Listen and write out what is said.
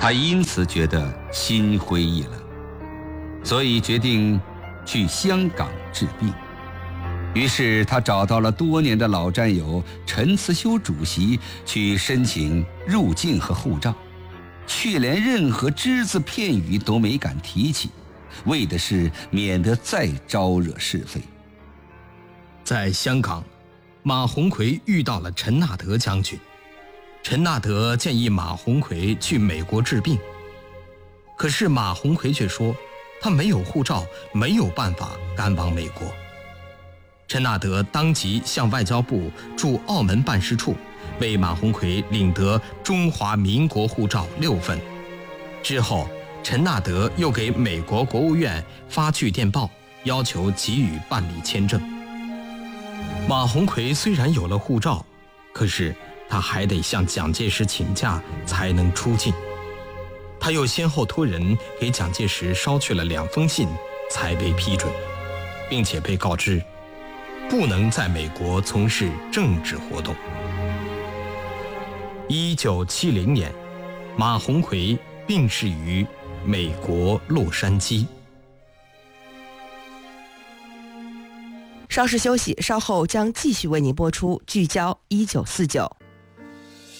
他因此觉得心灰意冷，所以决定去香港治病。于是他找到了多年的老战友陈慈修主席去申请入境和护照，却连任何只字片语都没敢提起，为的是免得再招惹是非。 在香港，马鸿逵遇到了陈纳德将军。陈纳德建议马鸿逵去美国治病，可是马鸿逵却说他没有护照，没有办法赶往美国。陈纳德当即向外交部驻澳门办事处为马鸿逵领得中华民国护照6份。之后，陈纳德又给美国国务院发去电报，要求给予办理签证。马鸿逵虽然有了护照，可是他还得向蒋介石请假才能出境。他又先后托人给蒋介石捎去了2封信，才被批准，并且被告知不能在美国从事政治活动。1970年，马鸿逵病逝于美国洛杉矶。 稍事休息，稍后将继续为您播出《聚焦1949》。